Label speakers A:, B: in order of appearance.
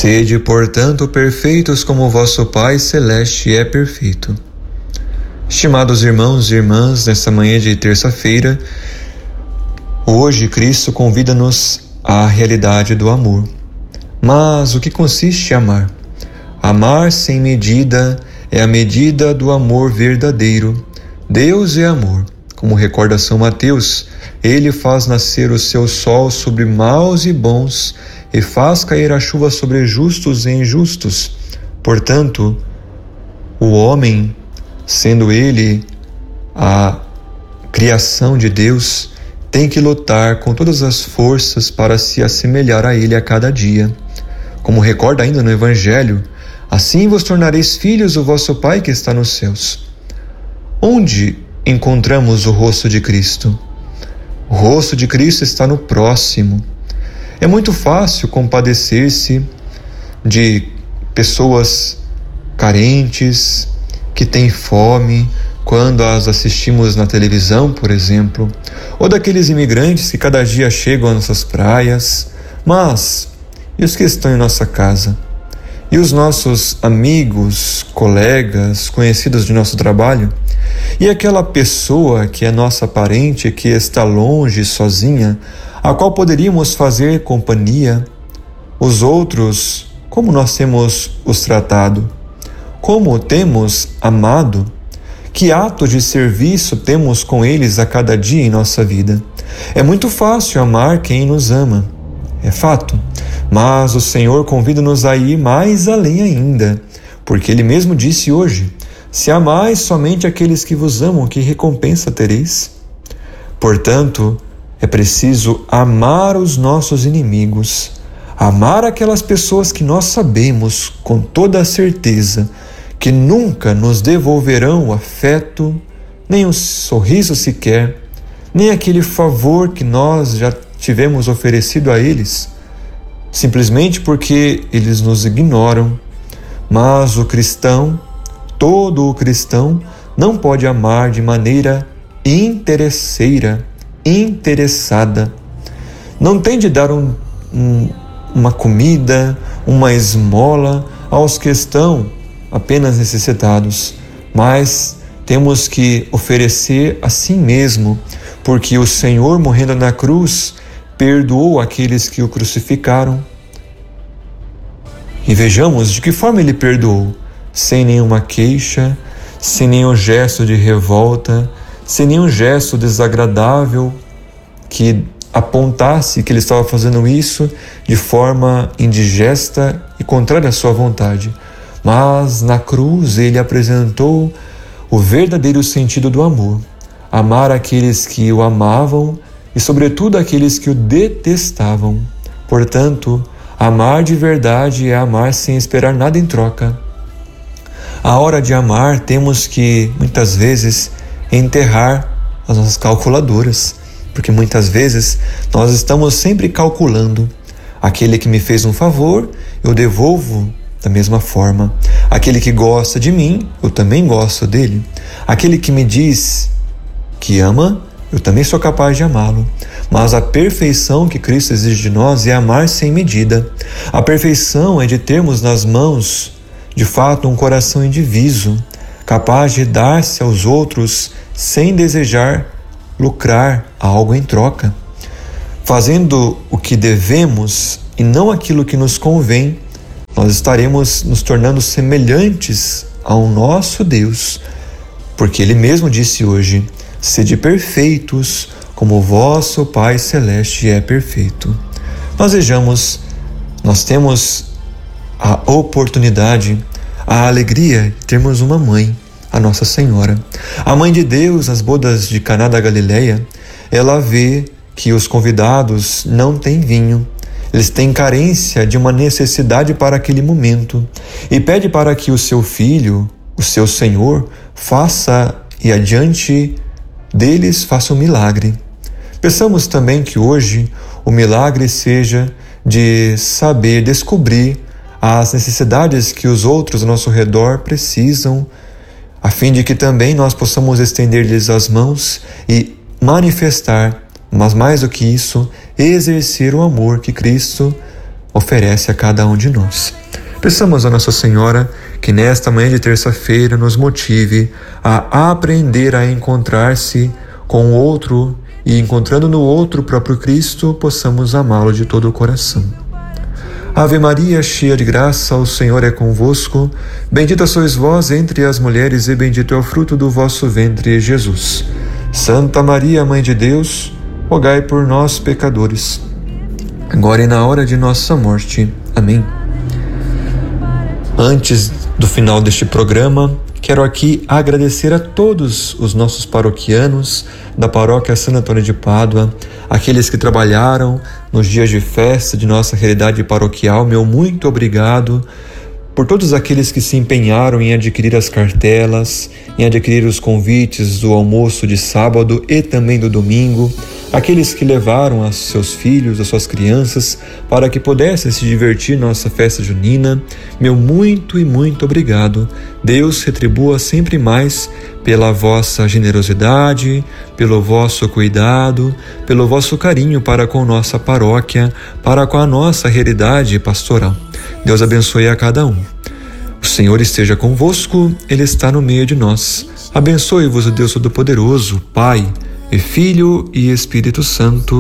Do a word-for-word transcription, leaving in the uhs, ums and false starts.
A: Sede, portanto, perfeitos como vosso Pai Celeste é perfeito. Estimados irmãos e irmãs, nesta manhã de terça-feira, hoje Cristo convida-nos à realidade do amor. Mas o que consiste em amar? Amar sem medida é a medida do amor verdadeiro. Deus é amor. Como recorda São Mateus, ele faz nascer o seu sol sobre maus e bons e faz cair a chuva sobre justos e injustos. Portanto, o homem, sendo ele a criação de Deus, tem que lutar com todas as forças para se assemelhar a ele a cada dia. Como recorda ainda no Evangelho, assim vos tornareis filhos do vosso Pai que está nos céus. Onde encontramos o rosto de Cristo? O rosto de Cristo está no próximo. É muito fácil compadecer-se de pessoas carentes, que têm fome, quando as assistimos na televisão, por exemplo, ou daqueles imigrantes que cada dia chegam às nossas praias. Mas e os que estão em nossa casa? E os nossos amigos, colegas, conhecidos de nosso trabalho? E aquela pessoa que é nossa parente, que está longe, sozinha, a qual poderíamos fazer companhia? Os outros, como nós temos os tratado? Como temos amado? Que ato de serviço temos com eles a cada dia em nossa vida? É muito fácil amar quem nos ama, é fato, mas o Senhor convida-nos a ir mais além ainda, porque Ele mesmo disse hoje: se amais somente aqueles que vos amam, que recompensa tereis? Portanto, é preciso amar os nossos inimigos, amar aquelas pessoas que nós sabemos com toda a certeza que nunca nos devolverão o afeto, nem um sorriso sequer, nem aquele favor que nós já tivemos oferecido a eles, simplesmente porque eles nos ignoram. Mas o cristão, todo o cristão, não pode amar de maneira interesseira, interessada. Não tem de dar um, um, uma comida, uma esmola aos que estão apenas necessitados, mas temos que oferecer a si mesmo, porque o Senhor, morrendo na cruz, perdoou aqueles que o crucificaram. E vejamos de que forma ele perdoou: sem nenhuma queixa, sem nenhum gesto de revolta, sem nenhum gesto desagradável que apontasse que ele estava fazendo isso de forma indigesta e contrária à sua vontade. Mas na cruz ele apresentou o verdadeiro sentido do amor: amar aqueles que o amavam e, sobretudo, aqueles que o detestavam. Portanto, amar de verdade é amar sem esperar nada em troca. À hora de amar, temos que, muitas vezes, enterrar as nossas calculadoras, porque muitas vezes nós estamos sempre calculando: aquele que me fez um favor, eu devolvo da mesma forma. Aquele que gosta de mim, eu também gosto dele. Aquele que me diz que ama, eu também sou capaz de amá-lo. Mas a perfeição que Cristo exige de nós é amar sem medida. A perfeição é de termos nas mãos, de fato, um coração indiviso, capaz de dar-se aos outros sem desejar lucrar algo em troca. Fazendo o que devemos e não aquilo que nos convém, nós estaremos nos tornando semelhantes ao nosso Deus, porque Ele mesmo disse hoje: sede perfeitos como o vosso Pai Celeste é perfeito. Nós vejamos, nós temos a oportunidade, a alegria de termos uma mãe, a Nossa Senhora. A Mãe de Deus, nas bodas de Caná da Galileia, ela vê que os convidados não têm vinho. Eles têm carência de uma necessidade para aquele momento e pede para que o seu filho, o seu Senhor, faça e adiante deles faça um milagre. Pensamos também que hoje o milagre seja de saber descobrir as necessidades que os outros ao nosso redor precisam, a fim de que também nós possamos estender-lhes as mãos e manifestar, mas mais do que isso, exercer o amor que Cristo oferece a cada um de nós. Peçamos a Nossa Senhora que nesta manhã de terça-feira nos motive a aprender a encontrar-se com o outro e, encontrando no outro o próprio Cristo, possamos amá-lo de todo o coração. Ave Maria, cheia de graça, o Senhor é convosco. Bendita sois vós entre as mulheres e bendito é o fruto do vosso ventre, Jesus. Santa Maria, Mãe de Deus, rogai por nós, pecadores, agora e na hora de nossa morte. Amém. Antes do final deste programa, quero aqui agradecer a todos os nossos paroquianos da paróquia Santo Antônio de Pádua, aqueles que trabalharam nos dias de festa de nossa realidade paroquial. Meu muito obrigado por todos aqueles que se empenharam em adquirir as cartelas, em adquirir os convites do almoço de sábado e também do domingo, aqueles que levaram os seus filhos, as suas crianças, para que pudessem se divertir na nossa festa junina. Meu muito e muito obrigado. Deus retribua sempre mais pela vossa generosidade, pelo vosso cuidado, pelo vosso carinho para com nossa paróquia, para com a nossa realidade pastoral. Deus abençoe a cada um. O Senhor esteja convosco, Ele está no meio de nós. Abençoe-vos o Deus Todo-Poderoso, Pai, e Filho e Espírito Santo.